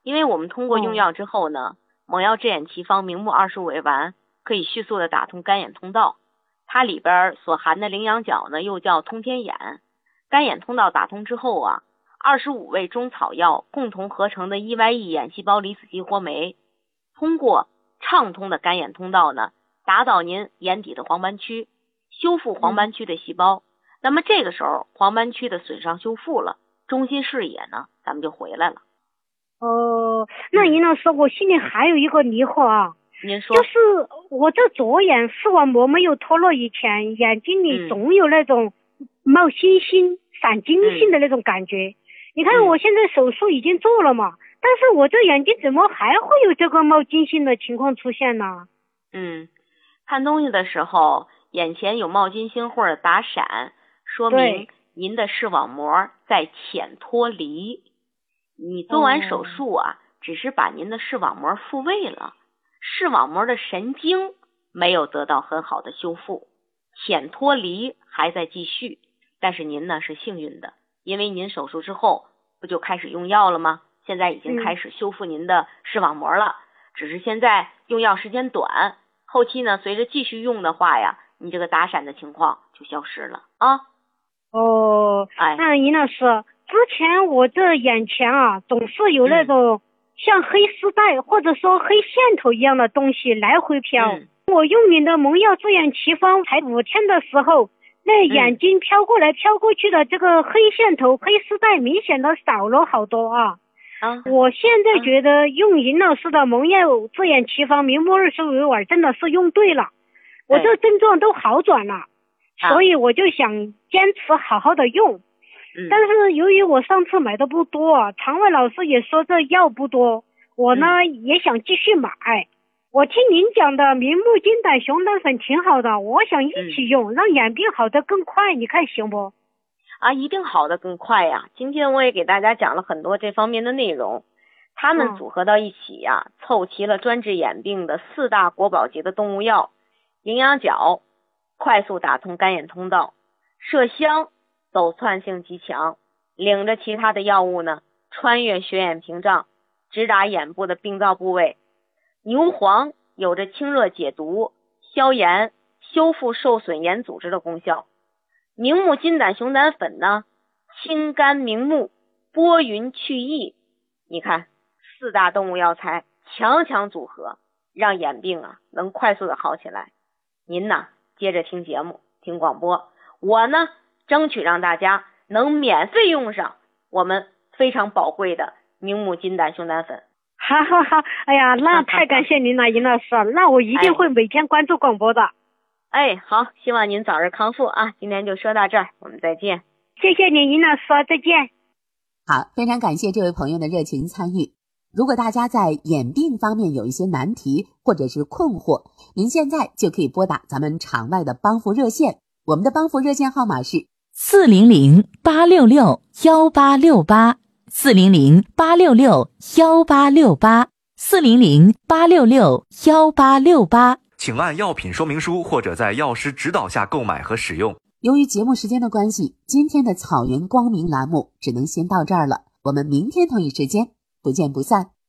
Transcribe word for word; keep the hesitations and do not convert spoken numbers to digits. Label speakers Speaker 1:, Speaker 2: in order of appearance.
Speaker 1: 因为我们通过用药之后呢，猛药治眼奇方明目二十五味丸可以迅速的打通干眼通道，它里边所含的羚羊角呢又叫通天眼，干眼通道打通之后啊，二十五味中草药共同合成的 E Y E 眼细胞离子激活酶，通过畅通的干眼通道呢，打倒您眼底的黄斑区，修复黄斑区的细胞。嗯、那么这个时候黄斑区的损伤修复了，中心视野呢咱们就回来了。
Speaker 2: 哦，那尹老师，我心里还有一个疑惑啊。
Speaker 1: 您说。
Speaker 2: 就是我这左眼视网膜没有脱落以前，眼睛里总有那种冒星星、闪金星的那种感觉。嗯、你看我现在手术已经做了嘛，嗯、但是我这眼睛怎么还会有这个冒金星的情况出现呢？
Speaker 1: 嗯，看东西的时候眼前有冒金星或者打闪，说明您的视网膜在浅脱离。你做完手术啊，哦、只是把您的视网膜复位了，视网膜的神经没有得到很好的修复，浅脱离还在继续。但是您呢是幸运的，因为您手术之后不就开始用药了吗？现在已经开始修复您的视网膜了，嗯、只是现在用药时间短，后期呢随着继续用的话呀，你这个打闪的情况就消失了啊。
Speaker 2: 哦，哎，那尹老师，之前我这眼前啊总是有那种像黑丝带或者说黑线头一样的东西来回飘。嗯、我用你的蒙药治眼奇方才五天的时候，那眼睛飘过来飘过去的这个黑线头、黑丝带明显的少了好多啊。啊，我现在觉得用尹老师的蒙药治眼奇方明目二十五味丸真的是用对了，我这症状都好转了，啊、所以我就想坚持好好的用。嗯、但是由于我上次买的不多，肠胃老师也说这药不多，我呢、嗯、也想继续买。我听您讲的明目金胆熊胆粉挺好的，我想一起用，嗯、让眼病好的更快，你看行不？
Speaker 1: 啊，一定好的更快呀！今天我也给大家讲了很多这方面的内容，它们组合到一起呀，嗯、凑齐了专治眼病的四大国宝级的动物药：羚羊角快速打通干眼通道，麝香走窜性极强，领着其他的药物呢，穿越血眼屏障，直达眼部的病灶部位。牛黄有着清热解毒、消炎、修复受损眼组织的功效。明目金胆熊胆粉呢，清肝明目、拨云去翳。你看，四大动物药材强强组合，让眼病啊能快速的好起来。您呢，接着听节目、听广播，我呢争取让大家能免费用上我们非常宝贵的明目金胆熊胆粉。
Speaker 2: 哈哈哈！哎呀，那太感谢您了，尹老师，那我一定会每天关注广播的。
Speaker 1: 哎，好，希望您早日康复啊！今天就说到这儿，我们再见。
Speaker 2: 谢谢你，尹老师，再见。
Speaker 3: 好，非常感谢这位朋友的热情参与。如果大家在眼病方面有一些难题或者是困惑，您现在就可以拨打咱们场外的帮扶热线，我们的帮扶热线号码是
Speaker 4: 四零零八六六幺八六八。四零零八六六幺八六八，四零零八六六幺八六八，
Speaker 5: 请按药品说明书或者在药师指导下购买和使用。
Speaker 3: 由于节目时间的关系，今天的草原光明栏目只能先到这儿了，我们明天同一时间不见不散。